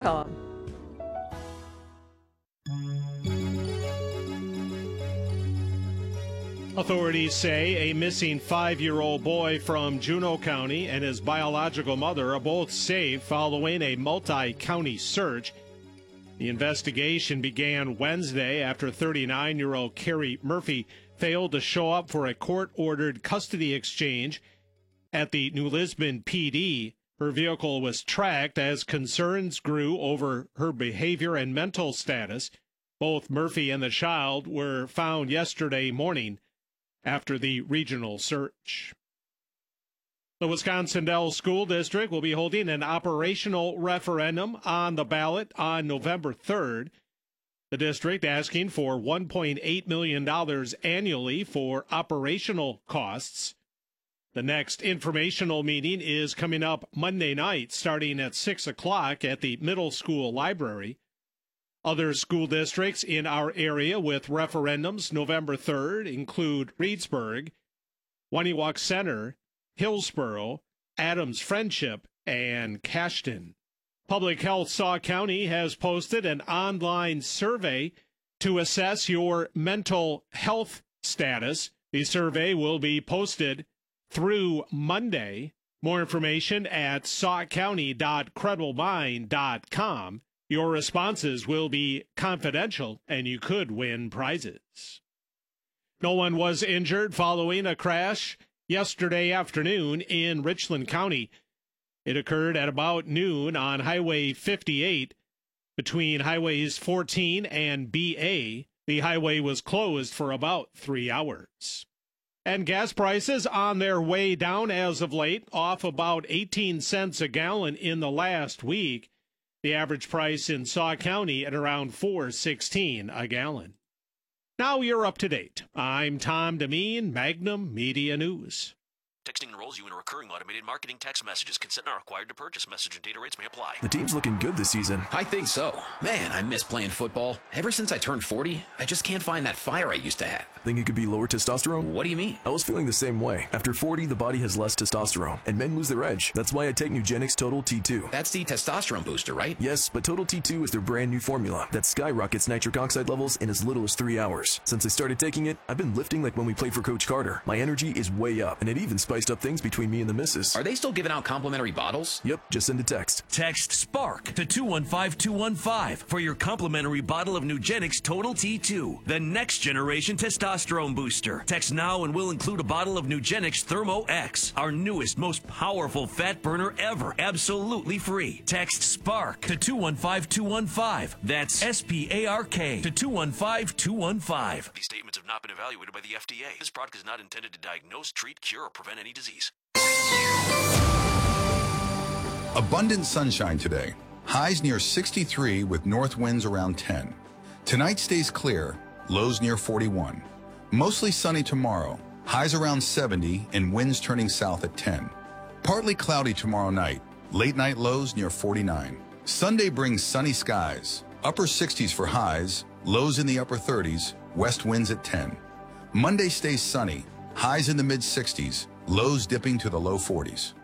News.com. Authorities say a missing 5-year-old boy from Juneau County and his biological mother are both safe following a multi-county search. The investigation began Wednesday after 39-year-old Carrie Murphy failed to show up for a court-ordered custody exchange at the New Lisbon PD. Her vehicle was tracked as concerns grew over her behavior and mental status. Both Murphy and the child were found yesterday morning after the regional search. The Wisconsin Dells School District will be holding an operational referendum on the ballot on November 3rd. The district asking for $1.8 million annually for operational costs. The next informational meeting is coming up Monday night, starting at 6 o'clock at the middle school library. Other school districts in our area with referendums November 3rd include Reedsburg, Waniwak Center, Hillsboro, Adams Friendship, and Cashton. Public Health Sauk County has posted an online survey to assess your mental health status. The survey will be posted through Monday. More information at saukcounty.crediblemine.com. Your responses will be confidential, and you could win prizes. No one was injured following a crash yesterday afternoon in Richland County. It occurred at about noon on Highway 58 between Highways 14 and BA. The highway was closed for about 3 hours. And gas prices on their way down as of late, off about 18 cents a gallon in the last week. The average price in Sauk County at around $4.16 a gallon. Now you're up to date. I'm Tom Demeen, Magnum Media News. Texting enrolls you in a recurring automated marketing text messages. Consent not required to purchase. Message and data rates may apply. The team's looking good this season. I think so. Man, I miss playing football. Ever since I turned 40, I just can't find that fire I used to have. Think it could be lower testosterone? What do you mean? I was feeling the same way. After 40, the body has less testosterone, and men lose their edge. That's why I take Nugenix Total T2. That's the testosterone booster, right? Yes, but Total T2 is their brand new formula that skyrockets nitric oxide levels in as little as 3 hours. Since I started taking it, I've been lifting like when we played for Coach Carter. My energy is way up, and it even spiced up things between me and the missus. Are they still giving out complimentary bottles? Yep, just send a text. Text SPARK to 215-215 for your complimentary bottle of Nugenix Total T2, the next generation testosterone booster. Text now and we'll include a bottle of Nugenix Thermo X, our newest, most powerful fat burner ever, absolutely free. Text SPARK to 215-215. That's SPARK to 215-215. These statements have not been evaluated by the FDA. This product is not intended to diagnose, treat, cure, or prevent any disease. Abundant sunshine today. Highs near 63 with north winds around 10. Tonight stays clear. Lows near 41. Mostly sunny tomorrow. Highs around 70 and winds turning south at 10. Partly cloudy tomorrow night. Late night lows near 49. Sunday brings sunny skies. Upper 60s for highs. Lows in the upper 30s. West winds at 10. Monday stays sunny. Highs in the mid 60s. Lows dipping to the low 40s.